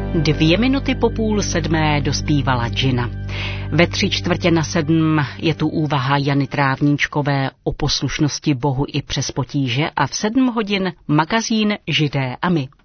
2 po 6:30 dospívala Gina. Ve 6:45 je tu úvaha Jany Trávníčkové o poslušnosti Bohu i přes potíže a v 7 hodin magazín Židé a my.